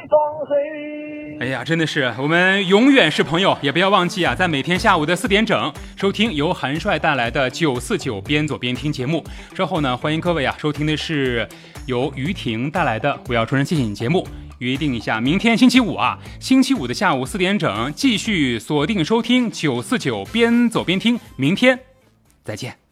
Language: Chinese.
双黑。 哎呀，真的是，我们永远是朋友，也不要忘记啊，在每天下午的4点整收听由韩帅带来的949边走边听节目。之后呢，欢迎各位啊收听的是由于婷带来的我要说声谢谢你节目。约定一下，明天星期五啊，星期五的下午4点整继续锁定收听949边走边听，明天再见。